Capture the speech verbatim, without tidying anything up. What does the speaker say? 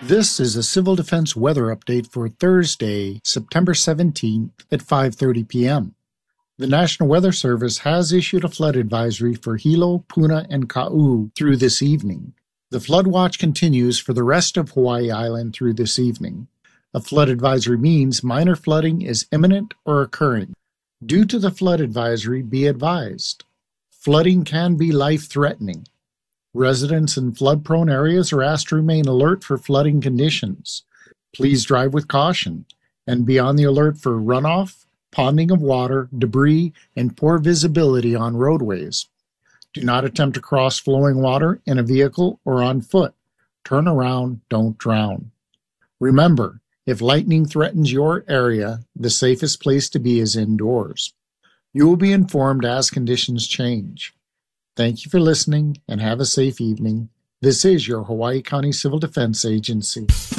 This is a Civil Defense weather update for Thursday, September seventeenth at five thirty p.m. The National Weather Service has issued a flood advisory for Hilo, Puna, and Kau through this evening. The flood watch continues for the rest of Hawaii Island through this evening. A flood advisory means minor flooding is imminent or occurring. Due to the flood advisory, be advised. Flooding can be life-threatening. Residents in flood-prone areas are asked to remain alert for flooding conditions. Please drive with caution and be on the alert for runoff, ponding of water, debris, and poor visibility on roadways. Do not attempt to cross flowing water in a vehicle or on foot. Turn around, don't drown. Remember, if lightning threatens your area, the safest place to be is indoors. You will be informed as conditions change. Thank you for listening and have a safe evening. This is your Hawaii County Civil Defense Agency.